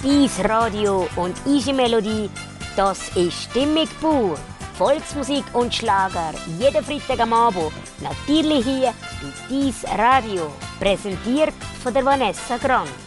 Dies Radio und easy Melodie, das ist Stimmig pur. Volksmusik und Schlager, jeden Freitag am Abend, natürlich hier bei Dies Radio. Präsentiert von der Vanessa Grant.